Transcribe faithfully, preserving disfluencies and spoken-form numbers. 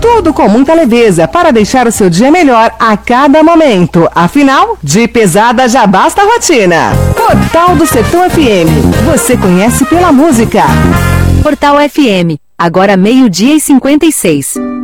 Tudo com muita leveza para deixar o seu dia melhor a cada momento. Afinal, de pesada já basta a rotina. Portal do Sertão F M. Você conhece pela música. Portal F M. Agora meio-dia e cinquenta e seis.